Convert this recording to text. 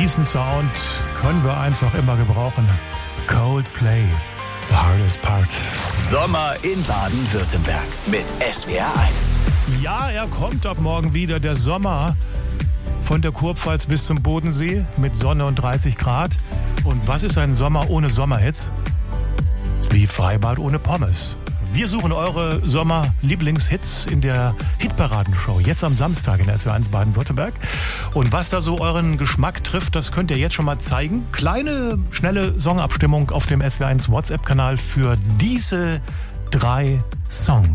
Diesen Sound können wir einfach immer gebrauchen. Coldplay, The Hardest Part. Sommer in Baden-Württemberg mit SWR1. Ja, er kommt ab morgen wieder, der Sommer. Von der Kurpfalz bis zum Bodensee mit Sonne und 30 Grad. Und was ist ein Sommer ohne Sommerhits? Ist wie Freibad ohne Pommes. Wir suchen eure Sommer-Lieblingshits in der Hitparadenshow. Jetzt am Samstag in der SWR1 Baden-Württemberg. Und was da so euren Geschmack trifft, das könnt ihr jetzt schon mal zeigen. Kleine, schnelle Songabstimmung auf dem SWR1 WhatsApp-Kanal für diese 3 Songs.